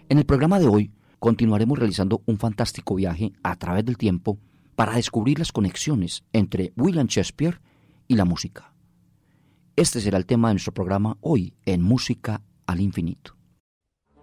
En el programa de hoy continuaremos realizando un fantástico viaje a través del tiempo para descubrir las conexiones entre William Shakespeare y la música. Este será el tema de nuestro programa hoy en Música al Infinito.